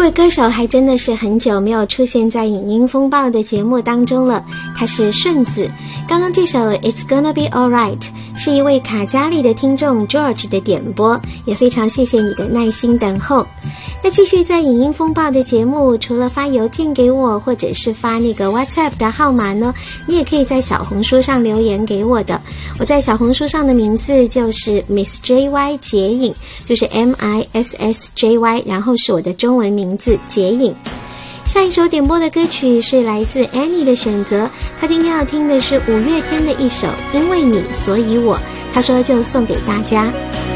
位歌手还真的是很久没有出现在影音风暴的节目当中了，他是顺子。刚刚这首 It's Gonna Be Alright 是一位卡加利的听众 George 的点播，也非常谢谢你的耐心等候。那继续在影音风暴的节目，除了发邮件给我或者是发那个 WhatsApp 的号码呢，你也可以在小红书上留言给我的。我在小红书上的名字就是 Miss JY 解影，就是 MISSJY， 然后是我的中文名字解影。下一首点播的歌曲是来自 Annie 的选择，她今天要听的是五月天的一首因为你所以我，她说就送给大家。